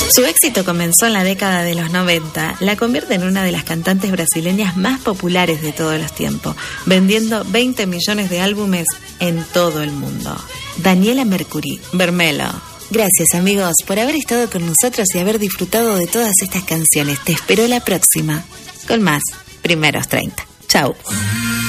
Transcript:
Su éxito comenzó en la década de los 90, la convierte en una de las cantantes brasileñas más populares de todos los tiempos, vendiendo 20 millones de álbumes en todo el mundo. Daniela Mercury, Vermelho. Gracias amigos por haber estado con nosotros y haber disfrutado de todas estas canciones. Te espero la próxima con más Primeros 30. Chau.